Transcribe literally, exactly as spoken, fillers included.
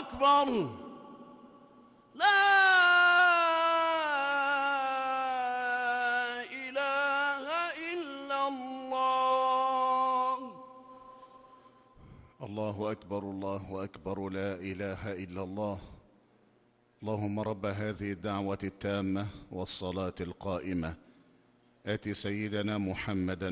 أكبر. لا إله إلا الله. الله أكبر الله أكبر، لا إله إلا الله. اللهم رب هذه الدعوة التامة والصلاة القائمة، آت سيدنا محمدًا